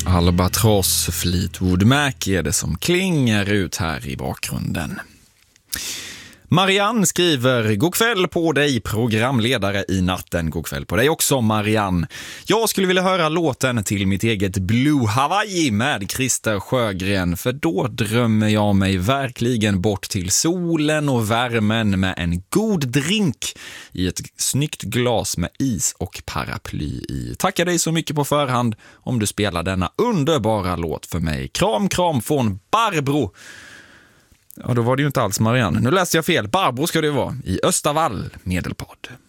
Albatross Fleetwood Mac är det som klingar ut här i bakgrunden. Marianne skriver: God kväll på dig, programledare i natten. God kväll på dig också, Marianne. Jag skulle vilja höra låten till mitt eget Blue Hawaii med Christer Sjögren, för då drömmer jag mig verkligen bort till solen och värmen med en god drink i ett snyggt glas med is och paraply i. Tackar dig så mycket på förhand om du spelar denna underbara låt för mig. Kram, kram från Barbro. Ja, då var det ju inte alls Marianne. Nu läste jag fel. Barbro ska det vara, i Östavall, Medelpad.